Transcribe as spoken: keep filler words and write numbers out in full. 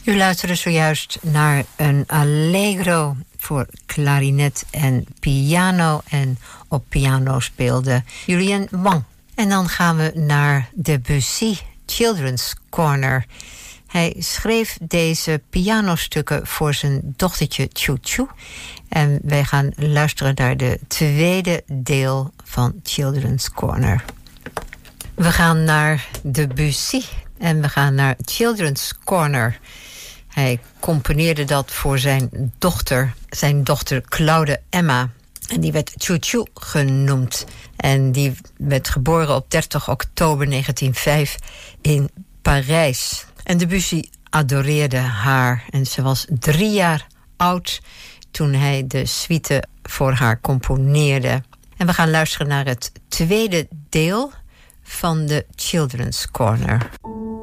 U luisterde zojuist naar een allegro voor klarinet en piano. En op piano speelde Julien Wang. En dan gaan we naar Debussy, Children's Corner. Hij schreef deze pianostukken voor zijn dochtertje Choo Choo. En wij gaan luisteren naar de tweede deel van Children's Corner. We gaan naar Debussy en we gaan naar Children's Corner. Hij componeerde dat voor zijn dochter, zijn dochter Claude Emma. En die werd Choo Choo genoemd. En die werd geboren op dertig oktober negentien vijf in Parijs. En Debussy adoreerde haar. En ze was drie jaar oud toen hij de suite voor haar componeerde. En we gaan luisteren naar het tweede deel van de Children's Corner.